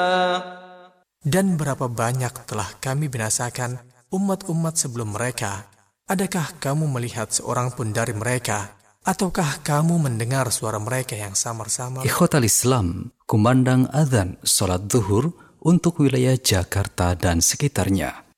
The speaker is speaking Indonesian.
Dan berapa banyak telah kami binasakan umat-umat sebelum mereka. Adakah kamu melihat seorang pun dari mereka? Ataukah kamu mendengar suara mereka yang samar-samar? Ikhwatal Islam, kumandang adzan salat zuhur untuk wilayah Jakarta dan sekitarnya.